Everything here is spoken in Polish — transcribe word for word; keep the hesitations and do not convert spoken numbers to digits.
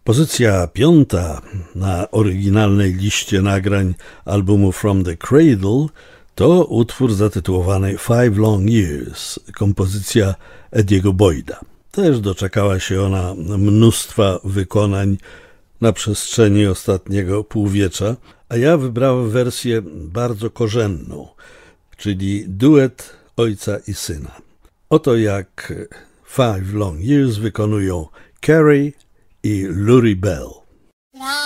Pozycja piąta na oryginalnej liście nagrań albumu From the Cradle to utwór zatytułowany Five Long Years, kompozycja Eddie'ego Boyda. Też doczekała się ona mnóstwa wykonań na przestrzeni ostatniego półwiecza, a ja wybrałem wersję bardzo korzenną, czyli duet ojca i syna. Oto jak Five Long Years wykonują Carrie i Lurie Bell.